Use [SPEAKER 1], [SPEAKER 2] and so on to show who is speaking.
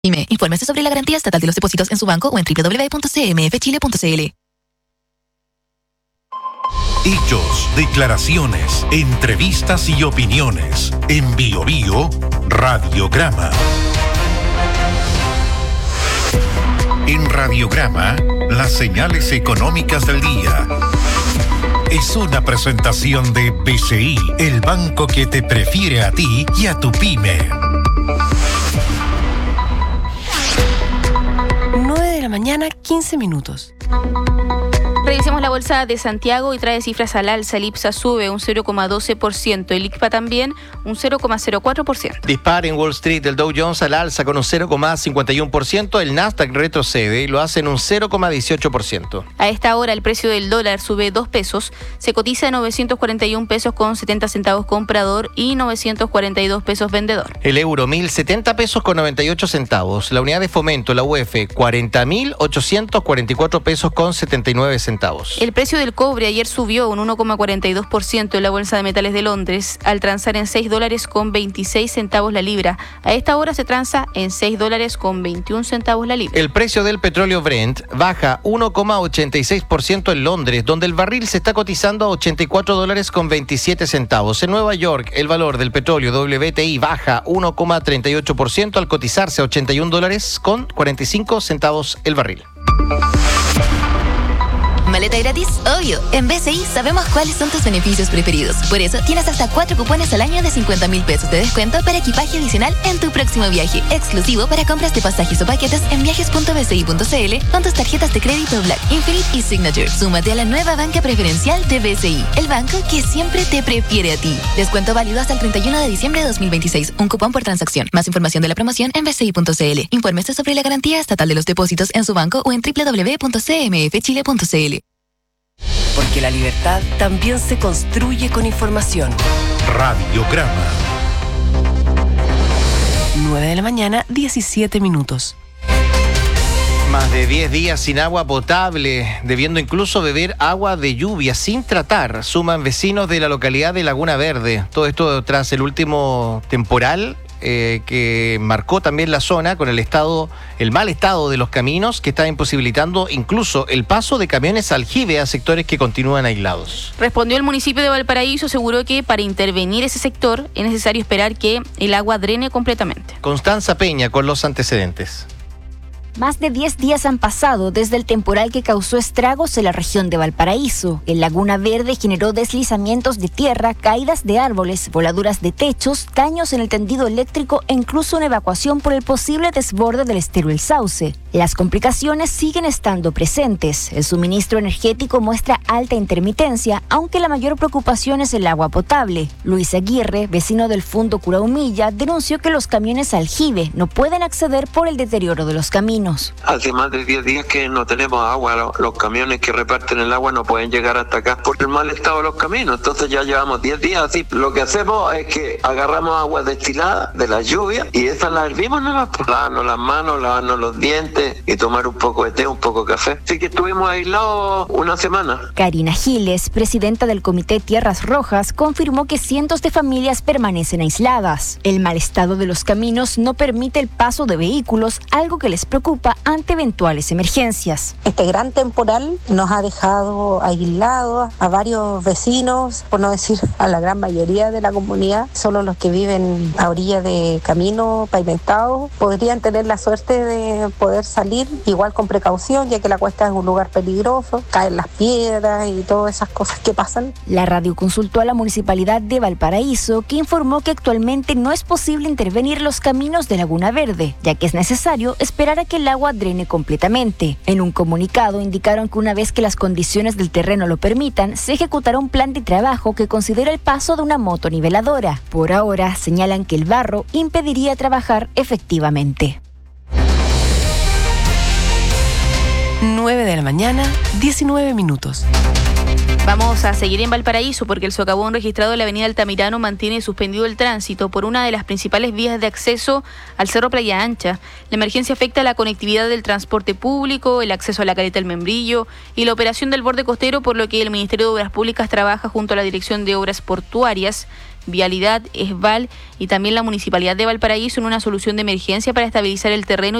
[SPEAKER 1] PYME. Infórmese sobre la garantía estatal de los depósitos en su banco o en www.cmfchile.cl.
[SPEAKER 2] Hechos, declaraciones, entrevistas y opiniones. En Bio Bio, Radiograma. En Radiograma, las señales económicas del día. Es una presentación de BCI, el banco que te prefiere a ti y a tu pyme.
[SPEAKER 3] 9:15 a.m.
[SPEAKER 4] Revisemos la bolsa de Santiago y trae cifras al alza. El IPSA sube un 0,12%, el ICPA también un 0,04%.
[SPEAKER 5] Dispara en Wall Street, el Dow Jones al alza con un 0,51%, el Nasdaq retrocede y lo hace en un 0,18%.
[SPEAKER 4] A esta hora el precio del dólar sube 2 pesos, se cotiza en 941 pesos con 70 centavos comprador y 942 pesos vendedor.
[SPEAKER 5] El euro 1.070 pesos con 98 centavos. La unidad de fomento, la UF, 40.844 pesos con 79 centavos.
[SPEAKER 4] El precio del cobre ayer subió un 1,42% en la Bolsa de Metales de Londres, al transar en $6 con 26 centavos la libra. A esta hora se transa en $6 con 21 centavos la libra.
[SPEAKER 5] El precio del petróleo Brent baja 1,86% en Londres, donde el barril se está cotizando a $84 con 27 centavos. En Nueva York, el valor del petróleo WTI baja 1,38% al cotizarse a $81 con 45 centavos el barril.
[SPEAKER 1] ¿Maleta gratis? Obvio. En BCI sabemos cuáles son tus beneficios preferidos. Por eso tienes hasta 4 cupones al año de 50,000 pesos de descuento para equipaje adicional en tu próximo viaje. Exclusivo para compras de pasajes o paquetes en viajes.bci.cl con tus tarjetas de crédito Black, Infinite y Signature. Súmate a la nueva banca preferencial de BCI, el banco que siempre te prefiere a ti. Descuento válido hasta el 31 de diciembre de 2026. Un cupón por transacción. Más información de la promoción en bci.cl. Infórmese sobre la garantía estatal de los depósitos en su banco o en www.cmfchile.cl.
[SPEAKER 3] Porque la libertad también se construye con información.
[SPEAKER 2] Radiograma.
[SPEAKER 3] 9:17 a.m.
[SPEAKER 5] Más de 10 días sin agua potable, debiendo incluso beber agua de lluvia sin tratar, suman vecinos de la localidad de Laguna Verde. Todo esto tras el último temporal que marcó también la zona con el mal estado de los caminos que está imposibilitando incluso el paso de camiones aljibe a sectores que continúan aislados.
[SPEAKER 4] Respondió el municipio de Valparaíso, aseguró que para intervenir ese sector es necesario esperar que el agua drene completamente.
[SPEAKER 5] Constanza Peña con los antecedentes.
[SPEAKER 6] Más de 10 días han pasado desde el temporal que causó estragos en la región de Valparaíso. En Laguna Verde generó deslizamientos de tierra, caídas de árboles, voladuras de techos, daños en el tendido eléctrico e incluso una evacuación por el posible desborde del estero El Sauce. Las complicaciones siguen estando presentes. El suministro energético muestra alta intermitencia, aunque la mayor preocupación es el agua potable. Luis Aguirre, vecino del Fundo Curaumilla, denunció que los camiones aljibe no pueden acceder por el deterioro de los caminos.
[SPEAKER 7] Hace más de 10 días que no tenemos agua. Los camiones que reparten el agua no pueden llegar hasta acá por el mal estado de los caminos. Entonces ya llevamos 10 días así. Lo que hacemos es que agarramos agua destilada de la lluvia y esa la hervimos, lavarnos las manos, lavarnos los dientes y tomar un poco de té, un poco de café. Así que estuvimos aislados una semana.
[SPEAKER 6] Karina Giles, presidenta del Comité Tierras Rojas, confirmó que cientos de familias permanecen aisladas. El mal estado de los caminos no permite el paso de vehículos, algo que les preocupa ante eventuales emergencias.
[SPEAKER 8] Este gran temporal nos ha dejado aislados a varios vecinos, por no decir a la gran mayoría de la comunidad. Solo los que viven a orilla de camino pavimentado podrían tener la suerte de poder salir, igual con precaución, ya que la cuesta es un lugar peligroso, caen las piedras y todas esas cosas que pasan.
[SPEAKER 6] La radio consultó a la Municipalidad de Valparaíso, que informó que actualmente no es posible intervenir los caminos de Laguna Verde, ya que es necesario esperar a que el agua drene completamente. En un comunicado indicaron que una vez que las condiciones del terreno lo permitan, se ejecutará un plan de trabajo que considera el paso de una motoniveladora. Por ahora, señalan que el barro impediría trabajar efectivamente.
[SPEAKER 3] 9:19 a.m.
[SPEAKER 4] Vamos a seguir en Valparaíso porque el socavón registrado en la avenida Altamirano mantiene suspendido el tránsito por una de las principales vías de acceso al Cerro Playa Ancha. La emergencia afecta la conectividad del transporte público, el acceso a la Caleta del Membrillo y la operación del borde costero, por lo que el Ministerio de Obras Públicas trabaja junto a la Dirección de Obras Portuarias Vialidad, ESVAL y también la Municipalidad de Valparaíso en una solución de emergencia para estabilizar el terreno